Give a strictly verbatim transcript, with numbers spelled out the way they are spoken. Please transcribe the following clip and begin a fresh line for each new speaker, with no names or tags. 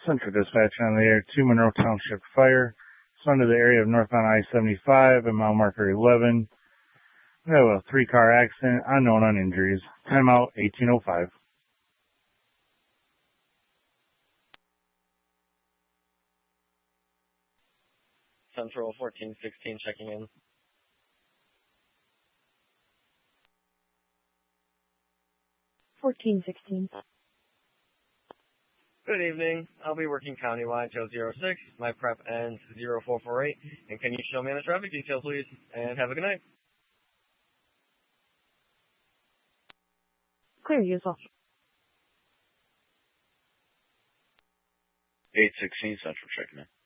Central Dispatch on the air to Monroe Township Fire. It's under the area of northbound I seventy-five and mile marker eleven. We have a three-car accident, unknown on injuries. Timeout eighteen oh five.
Central fourteen sixteen checking in.
fourteen sixteen.
Good evening. I'll be working countywide till zero six. My prep ends zero four four eight. And can you show me on the traffic detail, please? And have a good night.
Clear yourself.
eight sixteen Central checking in.